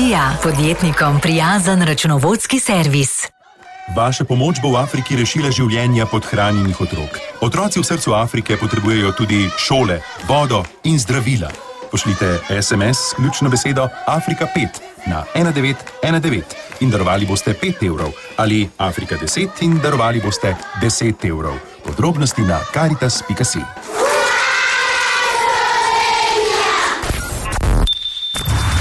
Via, podjetnikom prijazen računovodski servis. Vaša pomoč bo v Afriki rešila življenja podhranjenih otrok. Otroci v srcu Afrike potrebujejo tudi šole, vodo in zdravila. Pošljite SMS s ključno besedo Afrika 5 na 1919 in darovali boste 5 evrov ali Afrika 10 in darovali boste 10 evrov. Podrobnosti na caritas.si.